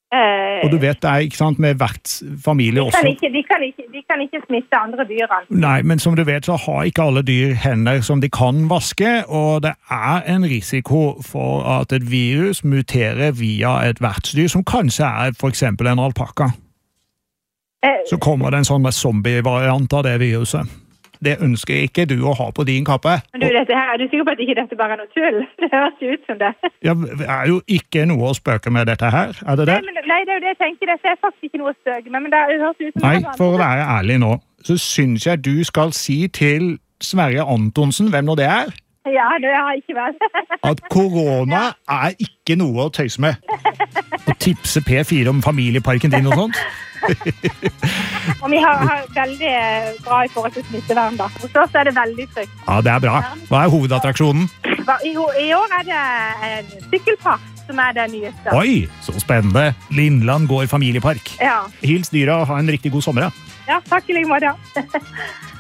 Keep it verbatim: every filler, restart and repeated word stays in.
Eh, Og du vet det er, ikke sant, med hvert familie de kan også. ikke, de, kan ikke, de kan ikke smitte andre dyrene. Nei, men som du vet så har ikke alle dyr hender som de kan vaske, og det er en risiko for at et virus muterer via et vertsdyr, som kanskje er for eksempel en alpaka. Eh, Så kommer det en sånn zombie-variant av det viruset. Det ønsker ikke du å ha på din kappe. men du, dette her, er du sikker på at ikke dette bare er noe tull? Det høres jo ut som det. Ja, det er jo ikke noe å spøke med dette her, er det det? Nei, men, nei, det er jo det jeg tenker. Det er faktisk ikke noe å spøke med, men det høres ut som Nei, det er for å være ærlig nå, så synes jeg du skal si til Sverre Antonsen, hvem nå det er, Ja, det har jeg ikke vært. at korona er ikke noe å tøyse med. Og tipse P fire om familieparken din og sånt. Og vi har, har veldig bra i forhold til smittevern da. Hos oss er det veldig trygt. Ja, det er bra. Hva er hovedattraksjonen? I, I år er det en sykkelpark som er det nyeste. Oi, så spennende. Lindland går familiepark. Ja, Hils dyra og ha en riktig god sommer. Ja. ja takk i like måte. Ja.